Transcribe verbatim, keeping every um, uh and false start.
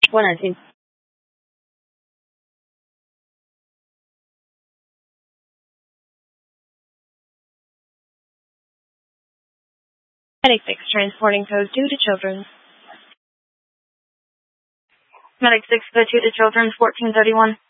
one nineteen. Medic six, transporting code two to Children's. Medic six, code two to Children's, fourteen thirty-one.